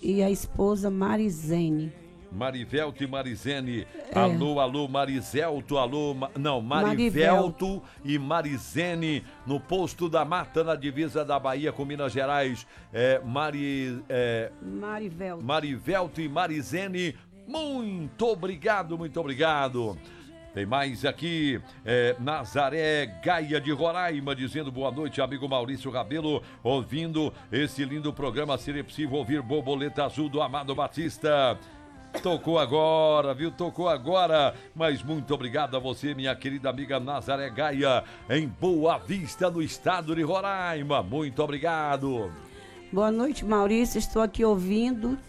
e a esposa Marizene. Marivelto e Marizene. Alô, Marizelto, Marivelto e Marizene, no posto da Mata, na divisa da Bahia com Minas Gerais. Marivelto e Marizene, muito obrigado, muito obrigado. Tem mais aqui, Nazaré Gaia de Roraima, dizendo boa noite, amigo Maurício Rabelo, ouvindo esse lindo programa, seria possível ouvir Borboleta Azul do Amado Batista. Tocou agora, viu? Tocou agora. Mas muito obrigado a você, minha querida amiga Nazaré Gaia, em Boa Vista, no estado de Roraima. Muito obrigado. Boa noite, Maurício. Estou aqui ouvindo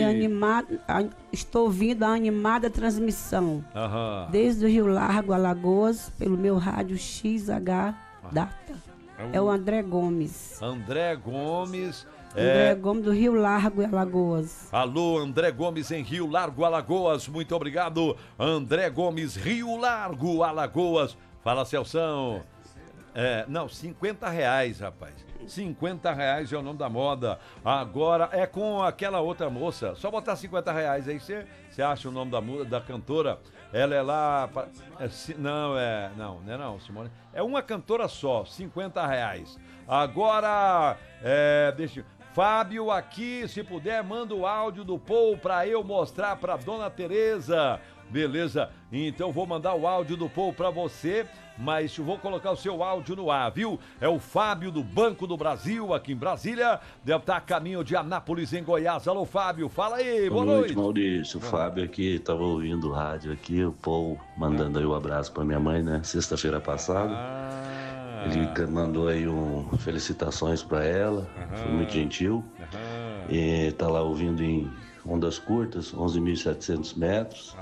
estou ouvindo a animada transmissão. Desde o Rio Largo, Alagoas, pelo meu rádio XH Data. É o André Gomes. André Gomes do Rio Largo, Alagoas. Alô, André Gomes em Rio Largo, Alagoas. Muito obrigado, André Gomes, Rio Largo, Alagoas. Fala, Celção. Não, R$50, rapaz. R$50 é o nome da moda. Agora é com aquela outra moça. Só botar R$50 aí, você acha o nome da cantora. Ela é lá. Não, Simone. É uma cantora só, R$50. Agora, deixa. Fábio aqui, se puder, manda o áudio do Paul pra eu mostrar pra Dona Tereza. Beleza? Então vou mandar o áudio do Paul pra você, mas vou colocar o seu áudio no ar, viu? É o Fábio do Banco do Brasil, aqui em Brasília. Deve estar a caminho de Anápolis, em Goiás. Alô, Fábio, fala aí, boa noite. Maurício. O Fábio aqui, tava ouvindo o rádio aqui, o Paul mandando aí um abraço pra minha mãe, né? Sexta-feira passada. Ele mandou aí felicitações pra ela, foi muito gentil. E tá lá ouvindo em ondas curtas, 11.700 metros.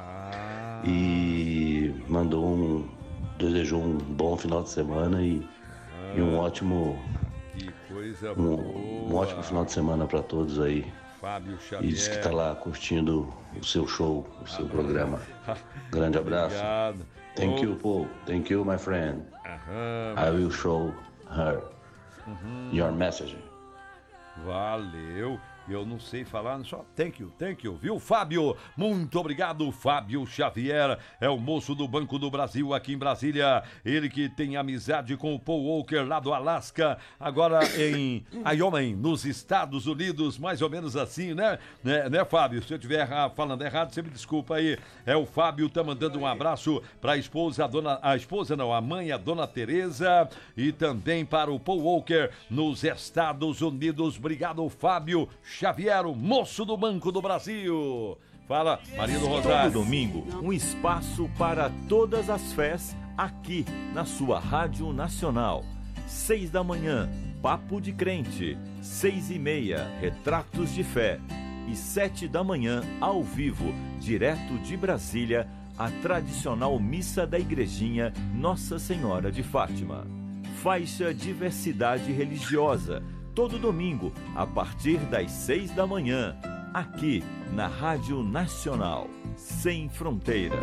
E desejou um bom final de semana e um ótimo. Que coisa um ótimo final de semana para todos aí. Fábio Xavier. E diz que tá lá curtindo o seu show, o seu programa. Grande abraço. Obrigado. Thank you, Paul. Thank you, my friend. I will show her your message. Valeu. Eu não sei falar, só thank you, viu, Fábio? Muito obrigado, Fábio Xavier, é o moço do Banco do Brasil aqui em Brasília, ele que tem amizade com o Paul Walker lá do Alasca, agora em Wyoming, nos Estados Unidos, mais ou menos assim, né, Fábio? Se eu estiver falando errado, você me desculpa aí. É o Fábio, tá mandando um abraço para a mãe, a Dona Tereza, e também para o Paul Walker nos Estados Unidos. Obrigado, Fábio Xavier, o moço do Banco do Brasil. Fala, Maria do Rosário. Todo domingo, um espaço para todas as fés aqui na sua Rádio Nacional. 6 da manhã, Papo de Crente. 6h30, Retratos de Fé. E 7 da manhã, ao vivo, direto de Brasília, a tradicional missa da Igrejinha Nossa Senhora de Fátima. Faixa Diversidade Religiosa. Todo domingo, a partir das 6 da manhã, aqui na Rádio Nacional, Sem Fronteiras.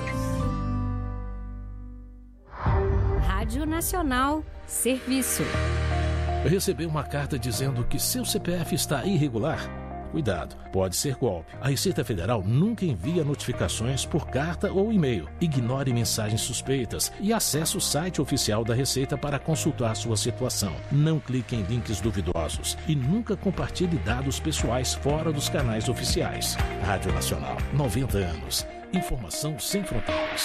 Rádio Nacional, serviço. Eu recebi uma carta dizendo que seu CPF está irregular. Cuidado, pode ser golpe. A Receita Federal nunca envia notificações por carta ou e-mail. Ignore mensagens suspeitas e acesse o site oficial da Receita para consultar sua situação. Não clique em links duvidosos e nunca compartilhe dados pessoais fora dos canais oficiais. Rádio Nacional, 90 anos. Informação sem fronteiras.